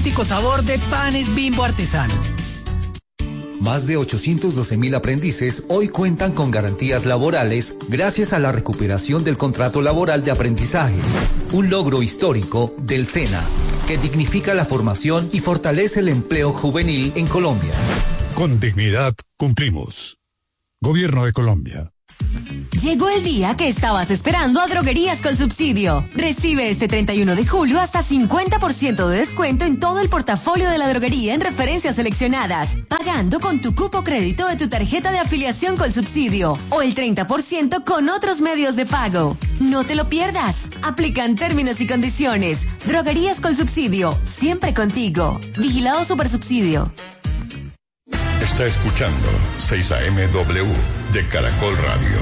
auténtico sabor de panes Bimbo artesano. Más de 812,000 aprendices hoy cuentan con garantías laborales gracias a la recuperación del contrato laboral de aprendizaje, un logro histórico del SENA, que dignifica la formación y fortalece el empleo juvenil en Colombia. Con dignidad cumplimos. Gobierno de Colombia. Llegó el día que estabas esperando a Droguerías con Subsidio. Recibe este 31 de julio hasta 50% de descuento en todo el portafolio de la droguería en referencias seleccionadas, pagando con tu cupo crédito de tu tarjeta de afiliación con Subsidio o el 30% con otros medios de pago. No te lo pierdas. Aplican términos y condiciones. Droguerías con Subsidio, siempre contigo. Vigilado Supersubsidio. Está escuchando 6AMW de Caracol Radio.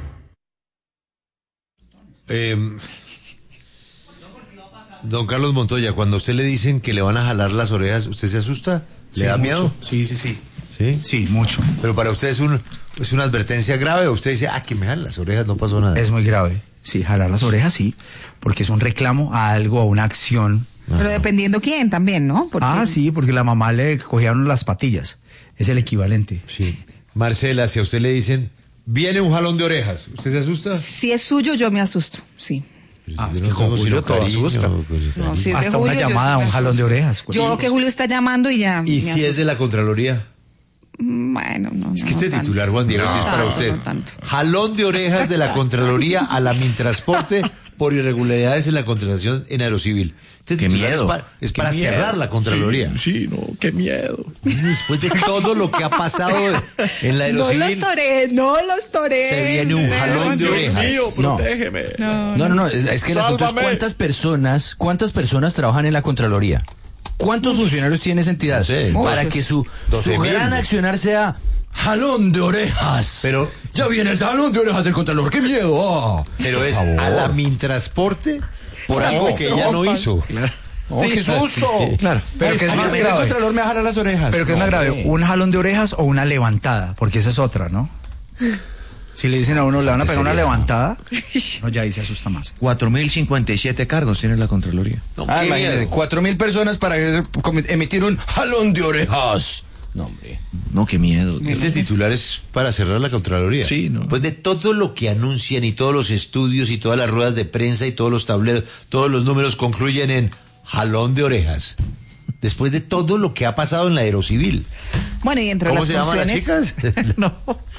Don Carlos Montoya, cuando a usted le dicen que le van a jalar las orejas, ¿usted se asusta? ¿Le da miedo? Sí. ¿Sí? Sí, mucho. Pero para usted es una advertencia grave, o usted dice, que me jalan las orejas, no pasó nada. Es muy grave. Sí, jalar las orejas, sí, porque es un reclamo a algo, a una acción. Pero dependiendo quién también, ¿no? Sí, porque la mamá le cogieron las patillas. Es el equivalente. Sí. Marcela, si a usted le dicen, viene un jalón de orejas, ¿usted se asusta? Si es suyo, yo me asusto, sí. Es que con Julio todo asusta. No, si es hasta de Julio, una llamada, un jalón de orejas. Yo que Julio está llamando y ya. ¿Y si es de la Contraloría? Bueno, no. Es que este titular, Juan Diego, sí es para usted. Jalón de orejas de la Contraloría a la Mintransporte por irregularidades en la contratación en Aerocivil. Qué miedo. Es para cerrar la Contraloría. Sí, qué miedo. Después de todo lo que ha pasado en la Aerocivil. No los toré. Se viene un jalón de orejas. Mío, protégeme. No. Es que el asunto es cuántas personas trabajan en la Contraloría. ¿Cuántos funcionarios tiene esa entidad? Para que su gran accionar sea jalón de orejas. Pero ya viene el jalón de orejas del Contralor. ¡Qué miedo! Pero es a la Mintransporte por algo que ella no hizo. Claro. ¡Qué susto! Claro. Pero que es más grave. El Contralor me jala las orejas. Pero que es más grave, un jalón de orejas o una levantada, porque esa es otra, ¿no? Si le dicen a uno, le van a pegar una levantada, no, ya ahí se asusta más. 4.057 cargos tiene la Contraloría. Imagínate, 4.000 personas para emitir un jalón de orejas. No, hombre. No, qué miedo. Este titular es para cerrar la Contraloría. Sí, ¿no? Pues de todo lo que anuncian y todos los estudios y todas las ruedas de prensa y todos los tableros, todos los números concluyen en jalón de orejas. Después de todo lo que ha pasado en la Aerocivil. Bueno, y entre las funciones... ¿Cómo se llaman las chicas? No.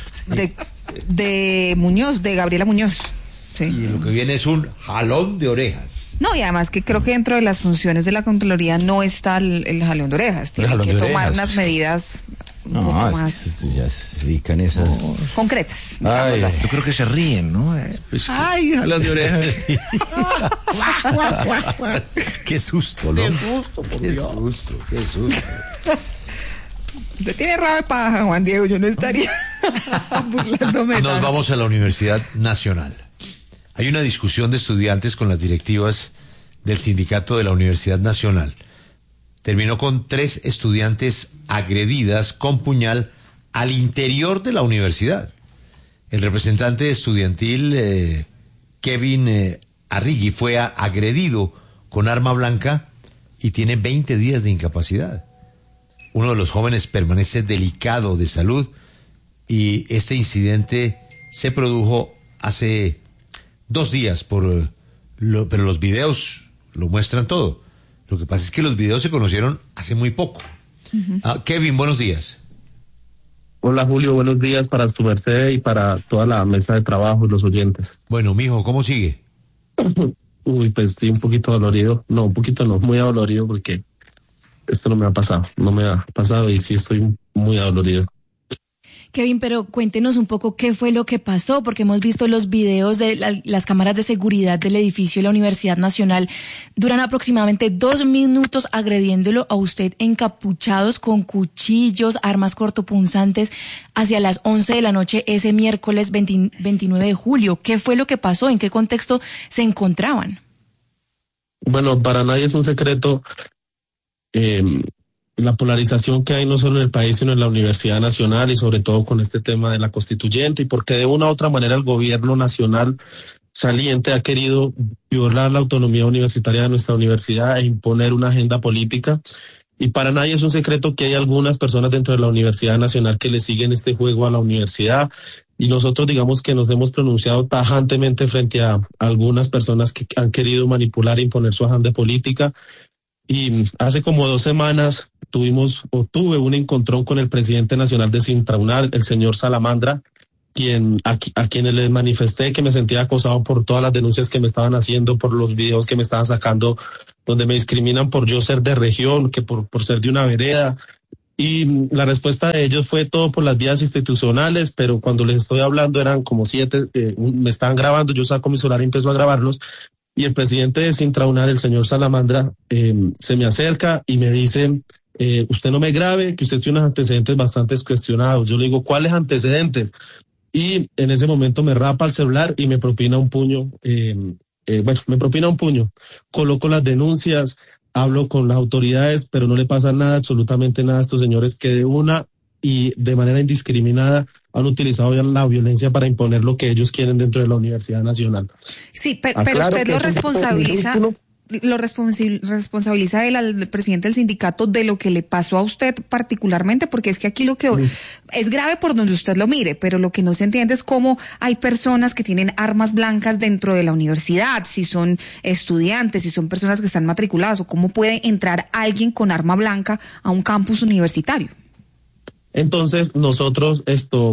De Muñoz, de Gabriela Muñoz. Sí. Y lo que viene es un jalón de orejas. No, y además que creo que dentro de las funciones de la Contraloría no está el jalón de orejas. Tienen que tomar unas medidas un poco más ya se dedican esas concretas. Yo creo que se ríen, ¿no? Jalón de orejas. Qué susto, ¿no? Qué susto. Usted tiene rabo de paja, Juan Diego, yo no estaría burlándome. Nos vamos a la Universidad Nacional. Hay una discusión de estudiantes con las directivas del sindicato de la Universidad Nacional. Terminó con 3 estudiantes agredidas con puñal al interior de la universidad. El representante estudiantil, Kevin Arrigui, fue agredido con arma blanca y tiene 20 días de incapacidad. Uno de los jóvenes permanece delicado de salud y este incidente se produjo hace 2 días, pero los videos lo muestran todo. Lo que pasa es que los videos se conocieron hace muy poco. Kevin, buenos días. Hola Julio, buenos días para tu merced y para toda la mesa de trabajo y los oyentes. Bueno, mijo, ¿cómo sigue? Uy, pues estoy un poquito dolorido. No, un poquito no, muy adolorido porque esto no me ha pasado y sí estoy muy adolorido. Kevin, pero cuéntenos un poco qué fue lo que pasó, porque hemos visto los videos de las cámaras de seguridad del edificio de la Universidad Nacional. Duran aproximadamente 2 minutos agrediéndolo a usted encapuchados con cuchillos, armas cortopunzantes, hacia las 11 de la noche ese miércoles 29 de julio. ¿Qué fue lo que pasó? ¿En qué contexto se encontraban? Bueno, para nadie es un secreto la polarización que hay no solo en el país, sino en la Universidad Nacional y sobre todo con este tema de la constituyente y porque de una u otra manera el gobierno nacional saliente ha querido violar la autonomía universitaria de nuestra universidad e imponer una agenda política. Y para nadie es un secreto que hay algunas personas dentro de la Universidad Nacional que le siguen este juego a la universidad. Y nosotros digamos que nos hemos pronunciado tajantemente frente a algunas personas que han querido manipular e imponer su agenda política. Y hace como 2 semanas tuve un encontrón con el presidente nacional de Sintraunal, el señor Salamandra, a quienes les manifesté que me sentía acosado por todas las denuncias que me estaban haciendo, por los videos que me estaban sacando, donde me discriminan por yo ser de región, que por ser de una vereda. Y la respuesta de ellos fue todo por las vías institucionales, pero cuando les estoy hablando eran como 7, me estaban grabando, yo saco mi celular y empiezo a grabarlos. Y el presidente de Sintraunal, el señor Salamandra, se me acerca y me dice, usted no me grabe, que usted tiene unos antecedentes bastante cuestionados. Yo le digo, ¿cuáles antecedentes? Y en ese momento me rapa el celular y me propina un puño. Coloco las denuncias, hablo con las autoridades, pero no le pasa nada, absolutamente nada a estos señores que de una y de manera indiscriminada han utilizado la violencia para imponer lo que ellos quieren dentro de la Universidad Nacional. Sí, pero usted lo responsabiliza. Lo responsabiliza al presidente del sindicato de lo que le pasó a usted particularmente, porque es que aquí lo que es grave por donde usted lo mire, pero lo que no se entiende es cómo hay personas que tienen armas blancas dentro de la universidad, si son estudiantes, si son personas que están matriculadas, o cómo puede entrar alguien con arma blanca a un campus universitario. Entonces nosotros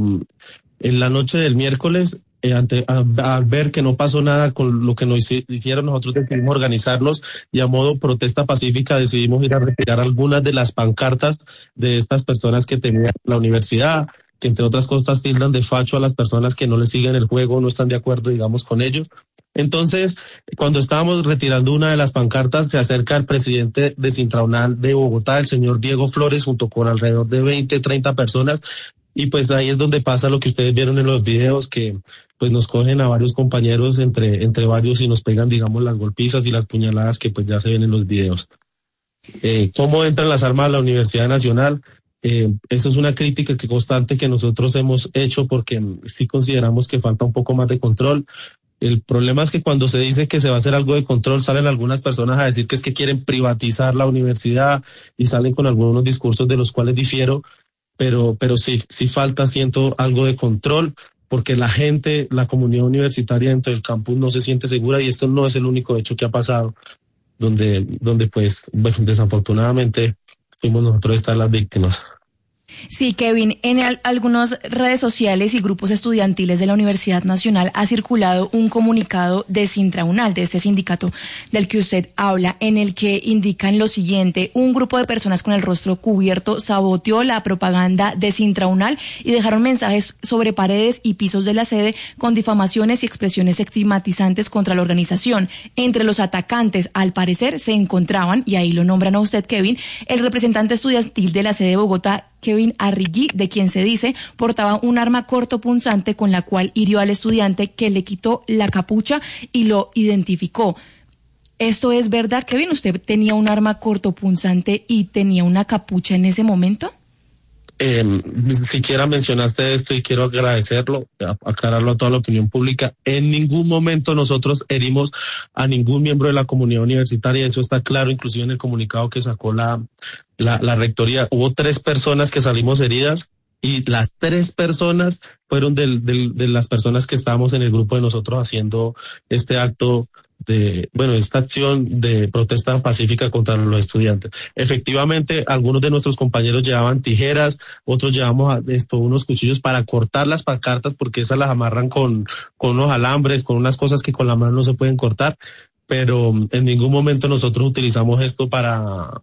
en la noche del miércoles, al ver que no pasó nada con lo que nos hicieron, nosotros decidimos organizarnos y a modo protesta pacífica decidimos ir a retirar algunas de las pancartas de estas personas que tenían la universidad, que entre otras cosas tildan de facho a las personas que no les siguen el juego, no están de acuerdo, digamos, con ellos. Entonces, cuando estábamos retirando una de las pancartas, se acerca el presidente de Sintraunal de Bogotá, el señor Diego Flores, junto con alrededor de 20, 30 personas. Y pues ahí es donde pasa lo que ustedes vieron en los videos, que pues nos cogen a varios compañeros entre varios y nos pegan, digamos, las golpizas y las puñaladas que pues ya se ven en los videos. ¿Cómo entran las armas a la Universidad Nacional? Eso es una crítica constante que nosotros hemos hecho porque sí consideramos que falta un poco más de control. El problema es que cuando se dice que se va a hacer algo de control, salen algunas personas a decir que es que quieren privatizar la universidad y salen con algunos discursos de los cuales difiero. Pero sí falta, siento, algo de control, porque la gente, la comunidad universitaria dentro del campus no se siente segura y esto no es el único hecho que ha pasado, donde pues, bueno, desafortunadamente fuimos nosotros estar las víctimas. Sí, Kevin, en algunas redes sociales y grupos estudiantiles de la Universidad Nacional ha circulado un comunicado de Sintraunal, de este sindicato del que usted habla, en el que indican lo siguiente: un grupo de personas con el rostro cubierto saboteó la propaganda de Sintraunal y dejaron mensajes sobre paredes y pisos de la sede con difamaciones y expresiones estigmatizantes contra la organización. Entre los atacantes, al parecer, se encontraban, y ahí lo nombran a usted, Kevin, el representante estudiantil de la sede de Bogotá, Kevin Arrigui, de quien se dice portaba un arma cortopunzante con la cual hirió al estudiante, que le quitó la capucha y lo identificó. ¿Esto es verdad, Kevin? ¿Usted tenía un arma cortopunzante y tenía una capucha en ese momento? Siquiera mencionaste esto y quiero agradecerlo, aclararlo a toda la opinión pública. En ningún momento nosotros herimos a ningún miembro de la comunidad universitaria, eso está claro, inclusive en el comunicado que sacó la rectoría. Hubo 3 personas que salimos heridas y las 3 personas fueron de las personas que estábamos en el grupo de nosotros haciendo este acto esta acción de protesta pacífica contra los estudiantes. Efectivamente, algunos de nuestros compañeros llevaban tijeras, otros llevamos unos cuchillos para cortar las pancartas, porque esas las amarran con unos alambres, con unas cosas que con la mano no se pueden cortar, pero en ningún momento nosotros utilizamos esto para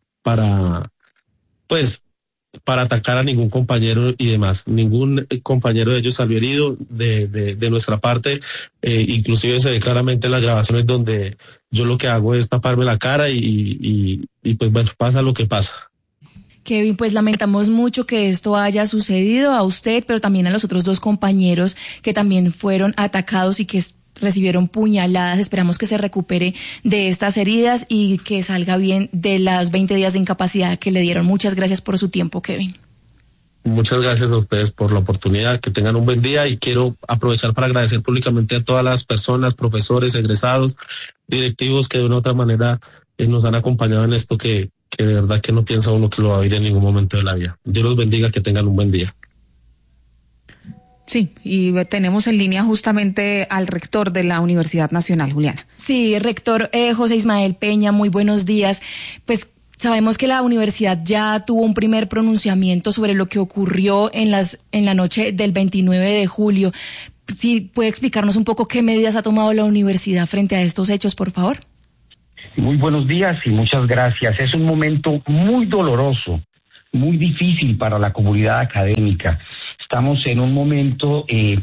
atacar a ningún compañero y demás. Ningún compañero de ellos salió herido de nuestra parte, inclusive se ve claramente en las grabaciones donde yo lo que hago es taparme la cara y pues bueno, pasa lo que pasa. Kevin, pues lamentamos mucho que esto haya sucedido a usted, pero también a los otros 2 compañeros que también fueron atacados y que recibieron puñaladas. Esperamos que se recupere de estas heridas y que salga bien de las 20 días de incapacidad que le dieron. Muchas gracias por su tiempo, Kevin. Muchas gracias a ustedes por la oportunidad, que tengan un buen día, y quiero aprovechar para agradecer públicamente a todas las personas, profesores, egresados, directivos que de una u otra manera nos han acompañado en esto que de verdad que no piensa uno que lo va a vivir en ningún momento de la vida. Dios los bendiga, que tengan un buen día. Sí, y tenemos en línea justamente al rector de la Universidad Nacional, Juliana. Sí, rector José Ismael Peña, muy buenos días. Pues sabemos que la universidad ya tuvo un primer pronunciamiento sobre lo que ocurrió en la noche del 29 de julio. ¿Sí puede explicarnos un poco qué medidas ha tomado la universidad frente a estos hechos, por favor? Muy buenos días y muchas gracias. Es un momento muy doloroso, muy difícil para la comunidad académica. Estamos en un momento, en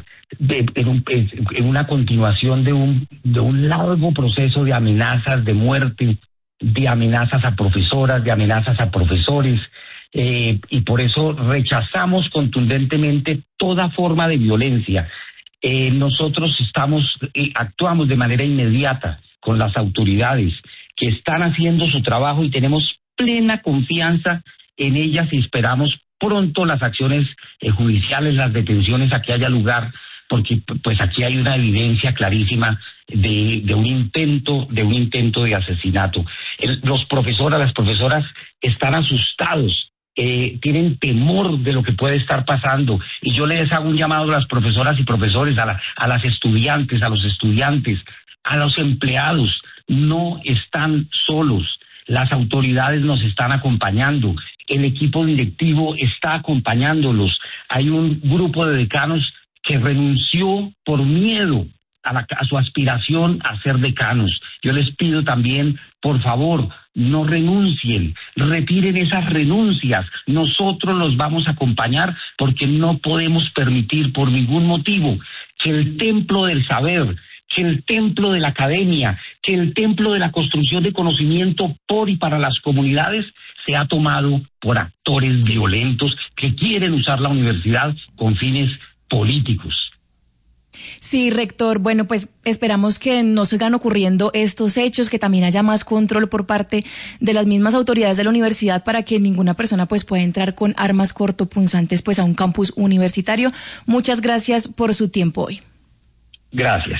una continuación de un largo proceso de amenazas de muerte, de amenazas a profesoras, de amenazas a profesores, y por eso rechazamos contundentemente toda forma de violencia. Nosotros actuamos de manera inmediata con las autoridades que están haciendo su trabajo y tenemos plena confianza en ellas y esperamos pronto las acciones judiciales, las detenciones a que haya lugar, porque pues aquí hay una evidencia clarísima de un intento de asesinato. Las profesoras están asustados, tienen temor de lo que puede estar pasando, y yo les hago un llamado a las profesoras y profesores, a las estudiantes, a los estudiantes, a los empleados. No están solos, las autoridades nos están acompañando, el equipo directivo está acompañándolos. Hay un grupo de decanos que renunció por miedo a su aspiración a ser decanos. Yo les pido también, por favor, no renuncien, retiren esas renuncias. Nosotros los vamos a acompañar porque no podemos permitir por ningún motivo que el templo del saber, que el templo de la academia, que el templo de la construcción de conocimiento por y para las comunidades sea tomado por actores violentos que quieren usar la universidad con fines políticos. Sí, rector, bueno, pues esperamos que no sigan ocurriendo estos hechos, que también haya más control por parte de las mismas autoridades de la universidad para que ninguna persona pues pueda entrar con armas cortopunzantes pues a un campus universitario. Muchas gracias por su tiempo hoy. Gracias.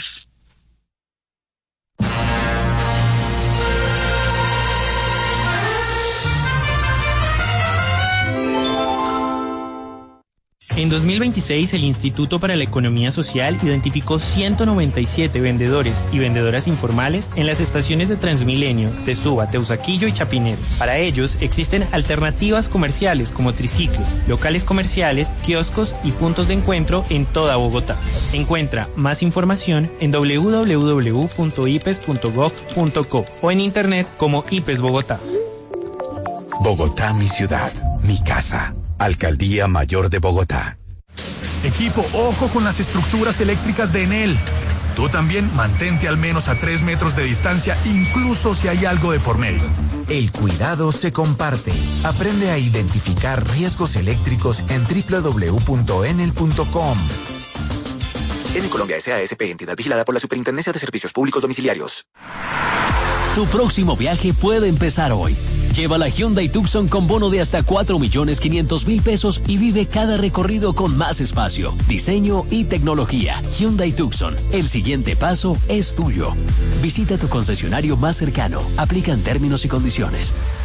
En 2026, el Instituto para la Economía Social identificó 197 vendedores y vendedoras informales en las estaciones de Transmilenio, de Suba, Teusaquillo y Chapinero. Para ellos, existen alternativas comerciales como triciclos, locales comerciales, kioscos y puntos de encuentro en toda Bogotá. Encuentra más información en www.ipes.gov.co o en internet como IPES Bogotá. Bogotá, mi ciudad, mi casa. Alcaldía Mayor de Bogotá. Equipo, ojo con las estructuras eléctricas de Enel. Tú también mantente al menos a 3 metros de distancia, incluso si hay algo de por medio. El cuidado se comparte. Aprende a identificar riesgos eléctricos en www.enel.com. Enel Colombia S.A.S.P. entidad vigilada por la Superintendencia de Servicios Públicos Domiciliarios. Tu próximo viaje puede empezar hoy. Lleva la Hyundai Tucson con bono de hasta 4.500.000 pesos y vive cada recorrido con más espacio, diseño y tecnología. Hyundai Tucson, el siguiente paso es tuyo. Visita tu concesionario más cercano. Aplican términos y condiciones.